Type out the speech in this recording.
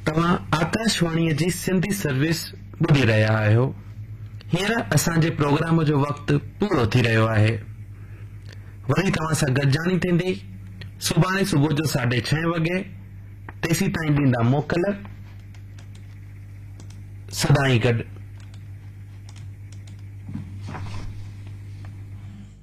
तव्हां आकाशवाणी जी सिंधी सर्विस ॿुधी रहिया आहियो। हींअर असांजे प्रोग्राम जो वक़्तु पूरो थी रहियो आहे। वरी तव्हां सां गॾिजाणी थींदी सुभाणे सुबुह जो 6:30 वॻे। तेसीं ताईं ॾींदा मोकल। सदाईं गॾु।